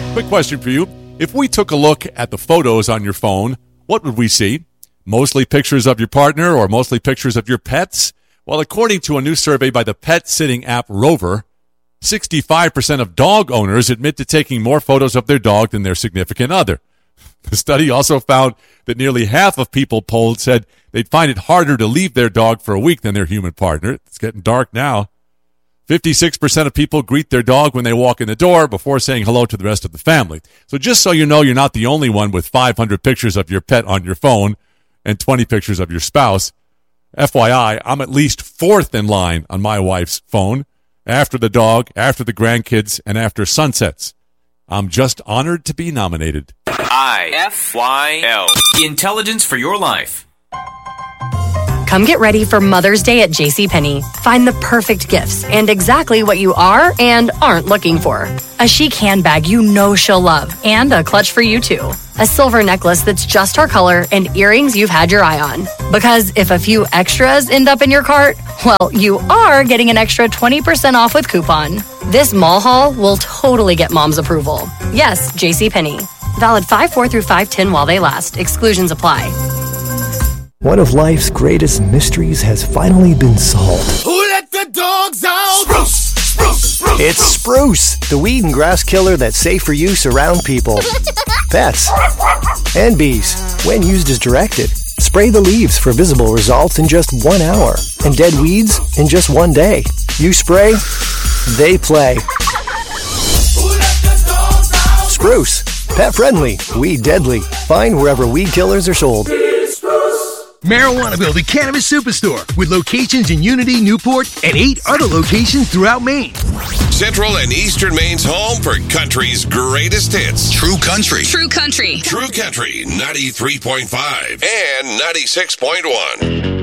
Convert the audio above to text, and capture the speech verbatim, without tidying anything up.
Quick question for you. If we took a look at the photos on your phone, what would we see? Mostly pictures of your partner or mostly pictures of your pets? Well, according to a new survey by the pet sitting app Rover, sixty-five percent of dog owners admit to taking more photos of their dog than their significant other. The study also found that nearly half of people polled said they'd find it harder to leave their dog for a week than their human partner. It's getting dark now. fifty-six percent of people greet their dog when they walk in the door before saying hello to the rest of the family. So just so you know, you're not the only one with five hundred pictures of your pet on your phone and twenty pictures of your spouse. F Y I, I'm at least fourth in line on my wife's phone, after the dog, after the grandkids, and after sunsets. I'm just honored to be nominated. I F Y L. Intelligence for your life. Come get ready for Mother's Day at JCPenney. Find the perfect gifts and exactly what you are and aren't looking for. A chic handbag you know she'll love and a clutch for you too. A silver necklace that's just her color and earrings you've had your eye on. Because if a few extras end up in your cart, well, you are getting an extra twenty percent off with coupon. This mall haul will totally get mom's approval. Yes, JCPenney. Valid five four through five ten while they last. Exclusions apply. One of life's greatest mysteries has finally been solved. Who let the dogs out? Spruce, spruce, spruce. It's Spruce, the weed and grass killer that's safe for use around people, pets, and bees. When used as directed, spray the leaves for visible results in just one hour, and dead weeds in just one day. You spray, they play. Who let the dogs out? Spruce, pet friendly, weed deadly. Find wherever weed killers are sold. Marijuanaville, the cannabis superstore, with locations in Unity, Newport, and eight other locations throughout Maine. Central and Eastern Maine's home for country's greatest hits. True Country. True Country. True Country, ninety-three point five and ninety-six point one.